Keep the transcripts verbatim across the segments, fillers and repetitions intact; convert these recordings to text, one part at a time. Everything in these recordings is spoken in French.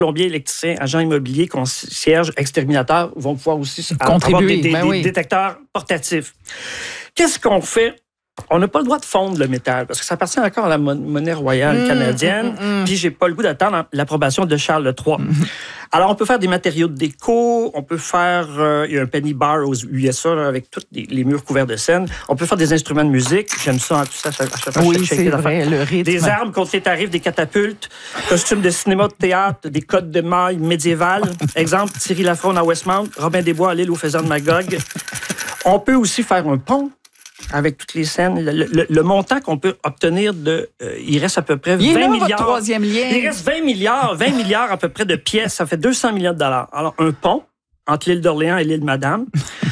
plombiers, électriciens, agents immobiliers, concierges, exterminateurs vont pouvoir aussi contribuer, avoir des, des, ben des oui. détecteurs portatifs. Qu'est-ce qu'on fait? On n'a pas le droit de fondre le métal parce que ça appartient encore à la monnaie royale mmh, canadienne. Mmh, mmh. Puis j'ai pas le goût d'attendre l'approbation de Charles trois. Mmh. Alors on peut faire des matériaux de déco, on peut faire euh, il y a un penny bar aux U S A là, avec tous les, les murs couverts de scène. On peut faire des instruments de musique. J'aime ça, hein, tout ça. ça, ça, ça oui, c'est vrai, le rythme. Des armes contre les tarifs, des catapultes, costumes de cinéma, de théâtre, des codes de mailles médiévales. Exemple, Thierry Lafronde à Westmount, Robin des Bois à l'île aux faisans de Magog. On peut aussi faire un pont avec toutes les scènes. Le, le, le montant qu'on peut obtenir, de, euh, il reste à peu près il vingt est là, milliards. Votre troisième lien. Il reste vingt milliards, vingt milliards à peu près de pièces. Ça fait deux cents millions de dollars. Alors, un pont entre l'île d'Orléans et l'île Madame,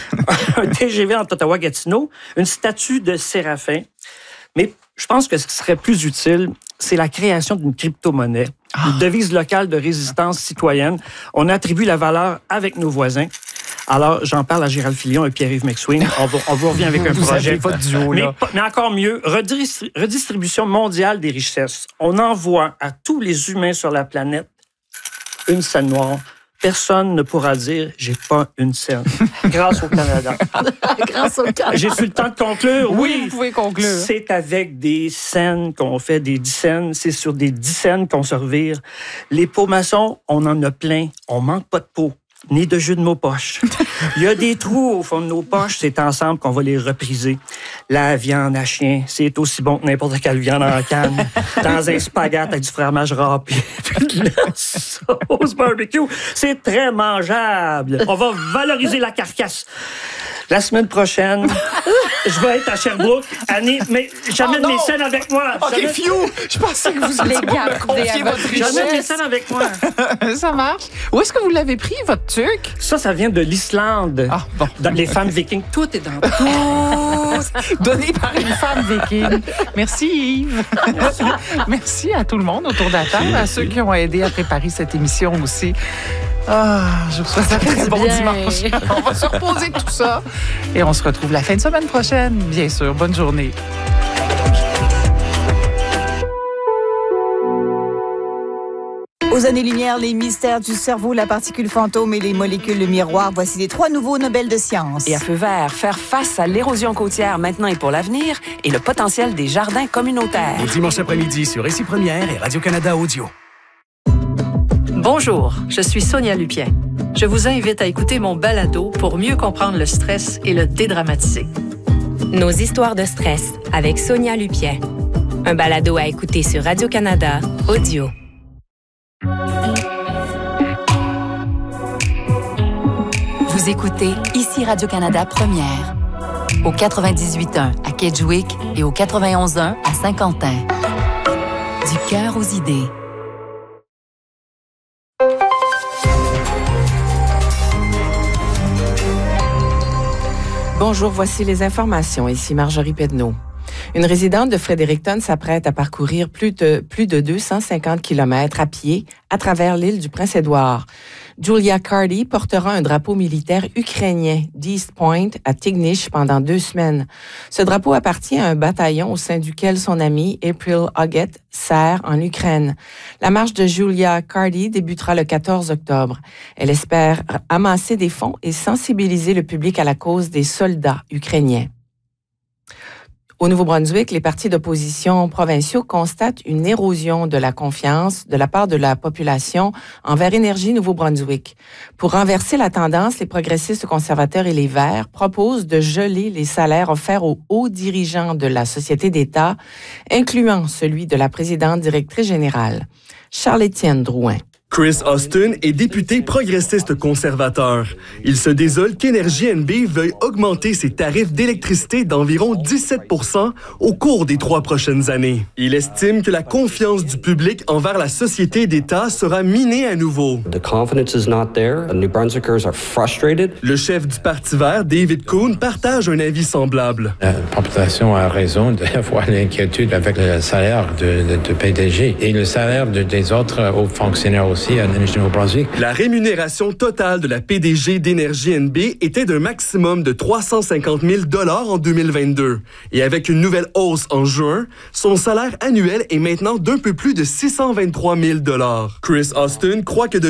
un T G V entre Ottawa-Gatineau, une statue de Séraphin. Mais je pense que ce qui serait plus utile, c'est la création d'une crypto-monnaie, ah. une devise locale de résistance citoyenne. On attribue la valeur avec nos voisins. Alors, j'en parle à Gérald Filion et Pierre-Yves McSween. On vous, on vous revient avec un vous projet. Pas de duo, mais, là. mais encore mieux, redistri- redistribution mondiale des richesses. On envoie à tous les humains sur la planète une scène noire. Personne ne pourra dire « j'ai pas une scène ». Grâce au Canada. Grâce au Canada. J'ai-tu le temps de conclure? Oui, oui, vous pouvez conclure. C'est avec des scènes qu'on fait, des dix scènes. C'est sur des dix scènes qu'on se revire. Les pots maçons, on en a plein. On manque pas de pots. Ni de jus de mots poches. Il y a des trous au fond de nos poches, c'est ensemble qu'on va les repriser. La viande à chien, c'est aussi bon que n'importe quelle viande en canne. Dans un spaghette avec du fromage râpé, puis de la sauce barbecue, c'est très mangeable. On va valoriser la carcasse. La semaine prochaine, je vais être à Sherbrooke. Annie, mais j'amène oh mes scènes avec moi. OK, j'amène... Fiou, je pensais que vous alliez me confier votre richesse. J'amène mes scènes avec moi. Ça marche. Où est-ce que vous l'avez pris, votre tuque? Ça, ça vient de l'Islande. Ah, bon. Dans les femmes vikings. Tout est dans tout. Donné par une femme viking. Merci, Yves. Merci. Merci à tout le monde autour de la table, à ceux qui ont aidé à préparer cette émission aussi. Ah, je vous souhaite un très bon bien. dimanche. On va se reposer tout ça. Et on se retrouve la fin de semaine prochaine, bien sûr. Bonne journée. Aux années-lumière, les mystères du cerveau, la particule fantôme et les molécules miroirs. Voici les trois nouveaux Nobel de sciences. Et à feu vert, faire face à l'érosion côtière maintenant et pour l'avenir et le potentiel des jardins communautaires. Au dimanche après-midi sur Récit Première et Radio-Canada Audio. Bonjour, je suis Sonia Lupien. Je vous invite à écouter mon balado pour mieux comprendre le stress et le dédramatiser. Nos histoires de stress avec Sonia Lupien. Un balado à écouter sur Radio-Canada Audio. Vous écoutez ici Radio-Canada Première. Au quatre-vingt-dix-huit point un à Kedgewick et au quatre-vingt-onze point un à Saint-Quentin. Du cœur aux idées. Bonjour, voici les informations. Ici Marjorie Pedneau. Une résidente de Fredericton s'apprête à parcourir plus de, plus de deux cent cinquante kilomètres à pied à travers l'île du Prince-Édouard. Julia Cardi portera un drapeau militaire ukrainien d'East Point à Tignish pendant deux semaines. Ce drapeau appartient à un bataillon au sein duquel son amie April Hoggett sert en Ukraine. La marche de Julia Cardi débutera le quatorze octobre. Elle espère amasser des fonds et sensibiliser le public à la cause des soldats ukrainiens. Au Nouveau-Brunswick, les partis d'opposition provinciaux constatent une érosion de la confiance de la part de la population envers Énergie Nouveau-Brunswick. Pour renverser la tendance, les progressistes conservateurs et les Verts proposent de geler les salaires offerts aux hauts dirigeants de la société d'État, incluant celui de la présidente directrice générale. Charles-Étienne Drouin. Chris Austin est député progressiste conservateur. Il se désole qu'Énergie N B veuille augmenter ses tarifs d'électricité d'environ dix-sept pour cent au cours des trois prochaines années. Il estime que la confiance du public envers la société d'État sera minée à nouveau. The confidence is not there. The New Brunswickers are frustrated. Le chef du Parti vert, David Kuhn, partage un avis semblable. La population a raison d'avoir l'inquiétude avec le salaire de, de, de P D G et le salaire de, des autres hauts fonctionnaires aussi. aussi à Énergie Nouveau-Brunswick. La rémunération totale de la P D G d'Énergie N B était d'un maximum de trois cent cinquante mille dollars en deux mille vingt-deux. Et avec une nouvelle hausse en juin, son salaire annuel est maintenant d'un peu plus de six cent vingt-trois mille dollars. Chris Austin croit que de